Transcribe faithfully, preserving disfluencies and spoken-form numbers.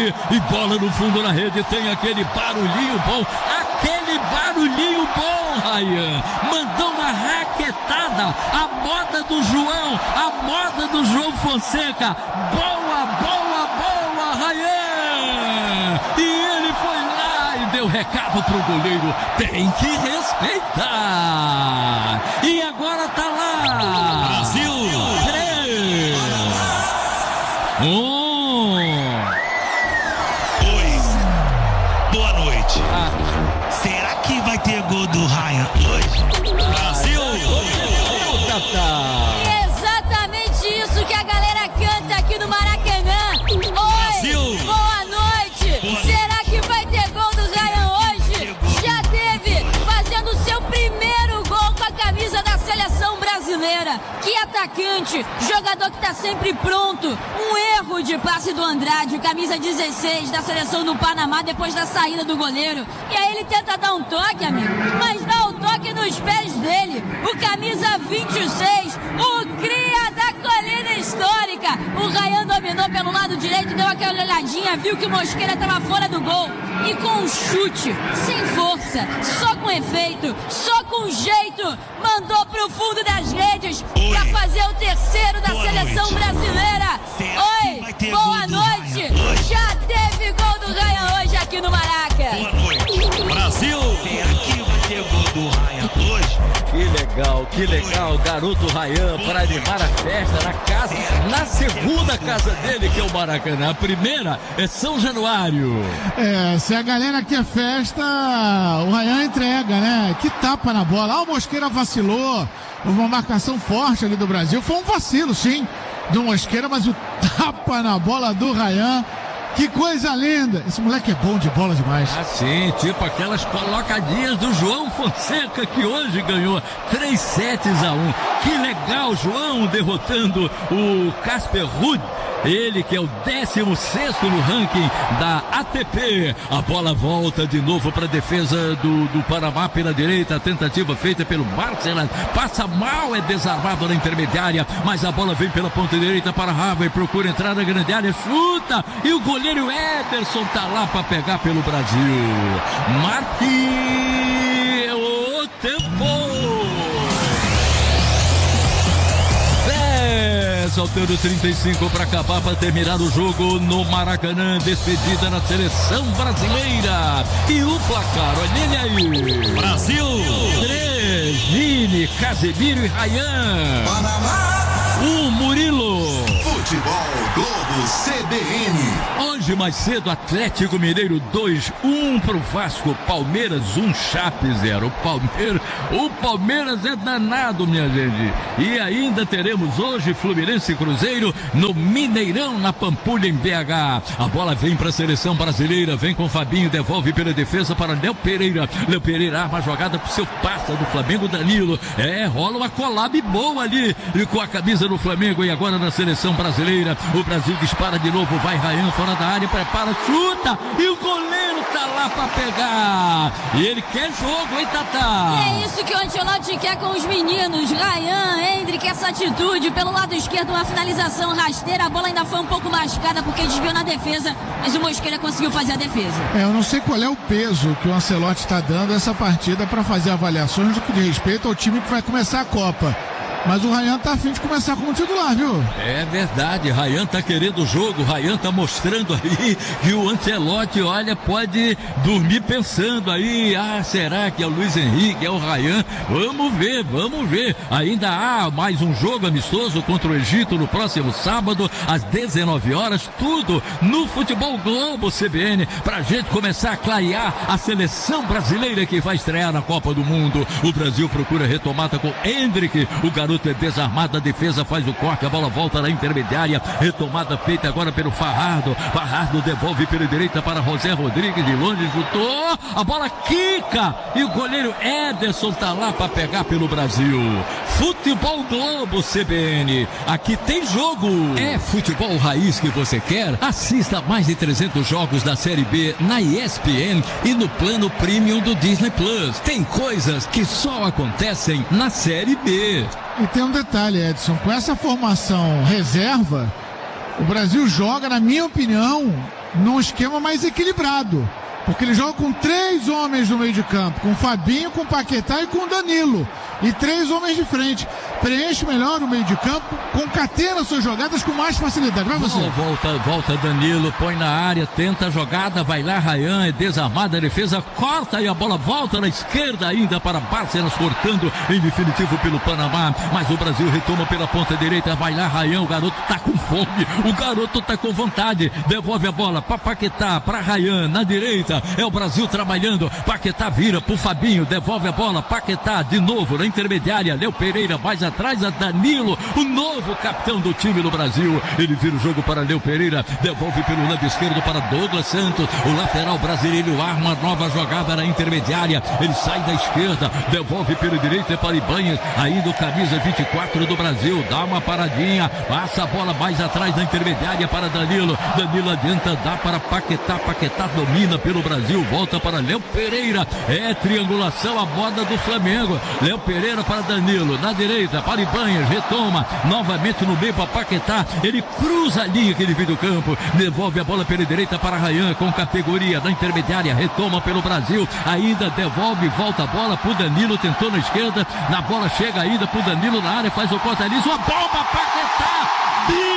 ali e bola no fundo da rede, tem aquele barulhinho bom, aquele barulhinho bom, Rayan, mandou uma raquetada, a moda do João, a moda do João Fonseca, boa, boa, boa, Rayan, e ele foi lá e deu recado pro goleiro, tem que respeitar, e agora tá lá, Brasil, três, um, oi, boa noite, ah. Será que vai ter gol do Rayan hoje? Brasil! Exatamente isso que a galera canta aqui no Maracanã. Oi, Brasil! Boa noite! Boa Será que vai ter gol do Rayan hoje? Já teve, fazendo seu primeiro gol com a camisa da seleção brasileira. Que atacante, jogador que tá sempre pronto. Um erro de passe do Andrade, camisa dezesseis da seleção do Panamá depois da saída do goleiro. E aí ele tenta dar um toque, amigo, mas dá um toque nos pés dele. O camisa vinte e seis, o cria da colina histórica. O Rayan dominou pelo lado direito, deu aquela olhadinha, viu que o Mosqueira estava fora do gol. E com um chute, sem força, só com efeito, só com jeito, mandou pro fundo das redes para fazer o terceiro da boa seleção noite. brasileira. Será Oi, boa noite. Já teve gol do Rayan hoje aqui no Maraca. Boa noite. Brasil! Será que vai ter gol do Rayan hoje? Que legal, que legal, garoto Rayan para animar a festa na casa, na segunda casa dele, que é o Maracanã. A primeira é São Januário. É, se a galera quer festa, o Rayan entrega, né? Que tapa na bola. Ah, o Mosqueira vacilou. Uma marcação forte ali do Brasil. Foi um vacilo, sim, do Mosqueira, mas o tapa na bola do Rayan. Que coisa linda! Esse moleque é bom de bola demais. Ah, sim, tipo aquelas colocadinhas do João Fonseca, que hoje ganhou três sets a um. Que legal, João derrotando o Casper Ruud. Ele que é o décimo sexto no ranking da A T P. A bola volta de novo para a defesa do, do Panamá pela direita. A tentativa feita pelo Barcelas. Passa mal, é desarmado na intermediária. Mas a bola vem pela ponta direita para Harvey. Procura entrar na grande área. Chuta. E o goleiro Ederson tá lá para pegar pelo Brasil. Marque o tempo. Faltando trinta e cinco para acabar, para terminar o jogo no Maracanã. Despedida na seleção brasileira. E o placar, olha ele aí. Brasil! três, Vini, Casemiro e Rayan. Panamá! um, Murilo. Futebol Globo C B N. Hoje mais cedo, Atlético Mineiro dois, um pro Vasco. Palmeiras um, Chape zero. O Palmeiras, o Palmeiras é danado, minha gente. E ainda teremos hoje Fluminense e Cruzeiro no Mineirão, na Pampulha, em B H. A bola vem para a seleção brasileira, vem com Fabinho, devolve pela defesa para Léo Pereira. Léo Pereira arma a jogada pro seu parça do Flamengo, Danilo. É, rola uma collab boa ali com a camisa do Flamengo. E agora na seleção brasileira, o Brasil dispara de novo, vai Rayan fora da área, prepara, chuta, e o goleiro tá lá pra pegar, e ele quer jogo, hein, Tatá? É isso que o Ancelotti quer com os meninos. Rayan, Hendrick, essa atitude pelo lado esquerdo, uma finalização rasteira, a bola ainda foi um pouco machucada porque desviou na defesa, mas o Mosqueira conseguiu fazer a defesa. É, eu não sei qual é o peso que o Ancelotti está dando a essa partida para fazer avaliações do que diz respeito ao time que vai começar a Copa. Mas o Rayan tá a fim de começar como titular, viu? É verdade, Rayan tá querendo o jogo, Rayan tá mostrando aí que o Ancelotti, olha, pode dormir pensando aí, ah, será que é o Luiz Henrique, é o Rayan? Vamos ver, vamos ver. Ainda há mais um jogo amistoso contra o Egito no próximo sábado, às dezenove horas, tudo no Futebol Globo C B N, pra gente começar a clarear a seleção brasileira que vai estrear na Copa do Mundo. O Brasil procura retomada com Hendrick, o garoto é desarmado, a defesa faz o corte, a bola volta na intermediária, retomada feita agora pelo Farrardo, Farrardo devolve pela direita para José Rodrigues, de longe chutou, a bola quica, e o goleiro Ederson tá lá para pegar pelo Brasil. Futebol Globo C B N, aqui tem jogo. É futebol raiz que você quer? Assista mais de trezentos jogos da Série B na E S P N e no plano Premium do Disney Plus. Tem coisas que só acontecem na Série B. E tem um detalhe, Edson, com essa formação reserva, o Brasil joga, na minha opinião, num esquema mais equilibrado. Porque ele joga com três homens no meio de campo, com o Fabinho, com o Paquetá e com o Danilo. E três homens de frente. Preenche melhor o meio de campo, concatena suas jogadas com mais facilidade. Vai você. Volta, volta Danilo, põe na área, tenta a jogada, vai lá Rayhan, é desarmada a defesa, corta e a bola volta na esquerda ainda para Bárcenas, cortando em definitivo pelo Panamá. Mas o Brasil retoma pela ponta direita, vai lá Rayhan, o garoto tá com fome, o garoto tá com vontade, devolve a bola para Paquetá, para Rayhan, na direita, é o Brasil trabalhando, Paquetá vira pro Fabinho, devolve a bola, Paquetá de novo na intermediária, Léo Pereira mais atrás a Danilo, o novo capitão do time do Brasil, ele vira o jogo para Léo Pereira, devolve pelo lado esquerdo para Douglas Santos, o lateral brasileiro arma nova jogada na intermediária, ele sai da esquerda, devolve pelo direito para Ibanhas, ainda o camisa vinte e quatro do Brasil, dá uma paradinha, passa a bola mais atrás da intermediária para Danilo, Danilo adianta, dá para Paquetá, Paquetá domina pelo Brasil, volta para Léo Pereira, é triangulação a moda do Flamengo, Léo Pereira para Danilo, na direita para Ibanhas, retoma, novamente no meio para Paquetá, ele cruza a linha que divide o campo, devolve a bola pela direita para Rayhan, com categoria da intermediária, retoma pelo Brasil, ainda devolve, volta a bola pro Danilo, tentou na esquerda, na bola chega ainda pro Danilo na área, faz o corta ali, sua bomba, Paquetá!